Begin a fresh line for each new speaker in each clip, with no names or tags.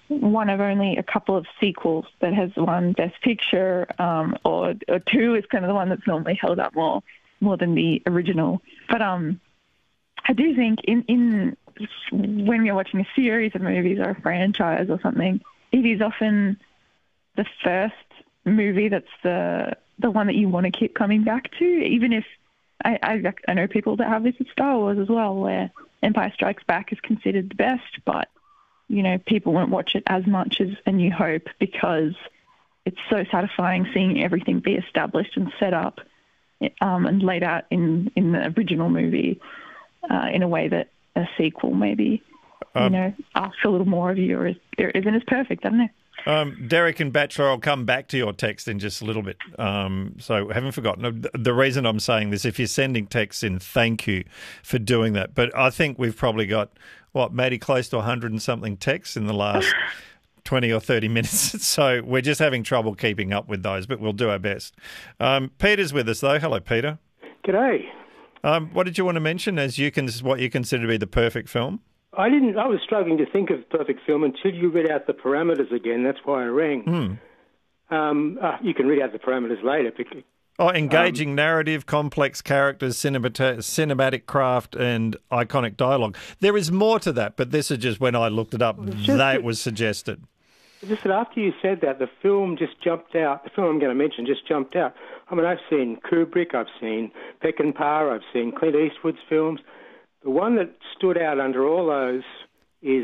one of only a couple of sequels that has won Best Picture, or two is kind of the one that's normally held up more than the original. But I do think in when you're watching a series of movies or a franchise or something, it is often the first movie that's the one that you want to keep coming back to, even if I know people that have this with Star Wars as well, where Empire Strikes Back is considered the best, but, you know, people won't watch it as much as A New Hope because it's so satisfying seeing everything be established and set up and laid out in the original movie in a way that a sequel maybe, asks a little more of you, or isn't as perfect. I don't know.
Derek and Bachelor, I'll come back to your text in just a little bit. So haven't forgotten. The reason I'm saying this, if you're sending texts in, thank you for doing that. But I think we've probably got, maybe close to 100 and something texts in the last 20 or 30 minutes. So we're just having trouble keeping up with those, but we'll do our best. Peter's with us, though. Hello, Peter.
G'day.
What did you want to mention as what you consider to be the perfect film?
I was struggling to think of perfect film until you read out the parameters again. That's why I rang. You can read out the parameters later.
Engaging narrative, complex characters, cinematic craft, and iconic dialogue. There is more to that, but this is just when I looked it up, that was suggested.
Just that after you said that, the film just jumped out. The film I'm going to mention just jumped out. I mean, I've seen Kubrick, I've seen Peckinpah, I've seen Clint Eastwood's films. The one that stood out under all those is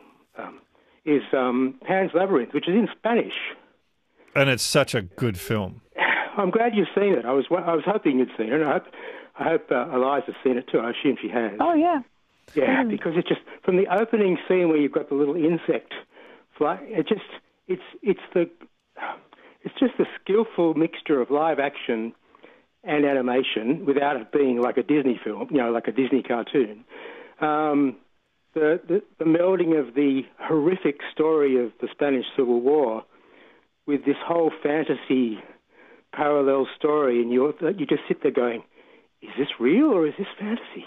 Pan's Labyrinth, which is in Spanish.
And it's such a good film.
I'm glad you've seen it. I was hoping you'd seen it. I hope Eliza's seen it too. I assume she has.
Oh yeah.
Yeah, because it's just from the opening scene where you've got the little insect fly. It's just the skillful mixture of live action and animation without it being like a Disney film, like a Disney cartoon. The melding of the horrific story of the Spanish Civil War with this whole fantasy parallel story, and you just sit there going, is this real or is this fantasy?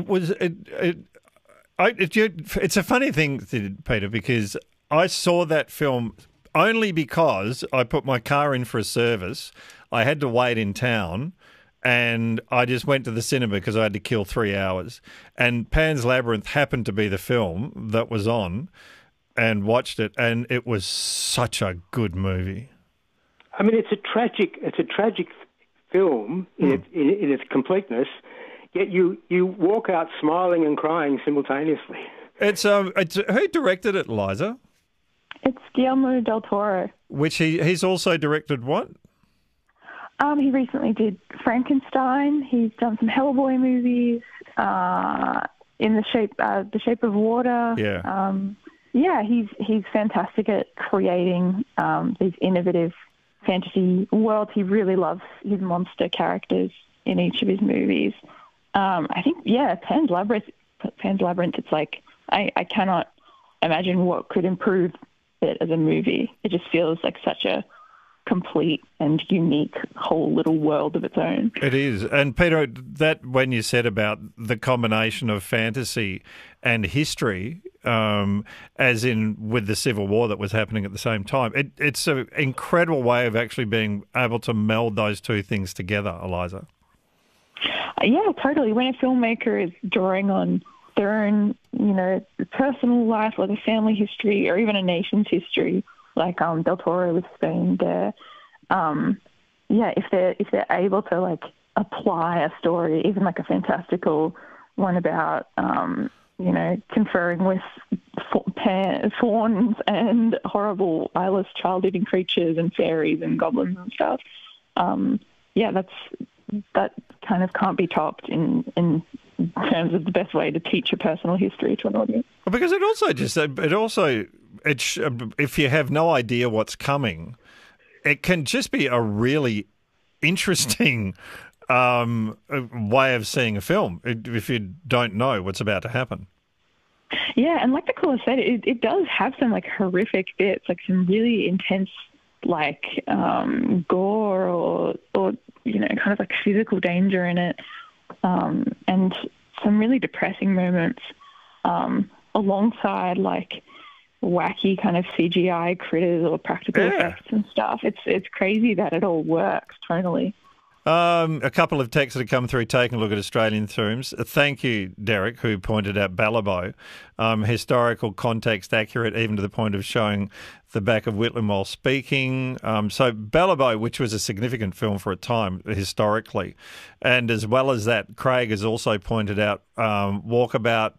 It's a funny thing, Peter, because I saw that film only because I put my car in for a service. I had to wait in town, and I just went to the cinema because I had to kill 3 hours. And Pan's Labyrinth happened to be the film that was on, and watched it, and it was such a good movie.
I mean, it's a tragic film in its completeness. Yet you walk out smiling and crying simultaneously.
It's who directed it, Liza?
It's Guillermo del Toro.
Which he's also directed what?
He recently did Frankenstein. He's done some Hellboy movies. In the Shape of Water.
Yeah.
He's fantastic at creating these innovative fantasy worlds. He really loves his monster characters in each of his movies. I think, Pan's Labyrinth. It's like I cannot imagine what could improve it as a movie. It just feels like such a complete and unique whole little world of its own.
It is. And Peter, that when you said about the combination of fantasy and history, as in with the Civil War that was happening at the same time, it's an incredible way of actually being able to meld those two things together, Eliza.
Yeah, totally. When a filmmaker is drawing on their own, personal life, like a family history or even a nation's history, like Del Toro with Spain there, if they're able to like apply a story, even like a fantastical one about conferring with fauns and horrible eyeless child-eating creatures and fairies and goblins and stuff. That kind of can't be topped in terms of the best way to teach a personal history to an audience.
Well, because if you have no idea what's coming, it can just be a really interesting way of seeing a film if you don't know what's about to happen.
Yeah, and like the caller said, it does have some like horrific bits, like some really intense like gore or kind of like physical danger in it, and some really depressing moments alongside like wacky kind of CGI critters or practical effects and stuff. It's crazy that it all works tonally.
A couple of texts that have come through taking a look at Australian films. Thank you, Derek, who pointed out Ballabo. Historical context accurate, even to the point of showing the back of Whitlam while speaking. So Ballabo, which was a significant film for a time historically. And as well as that, Craig has also pointed out Walkabout,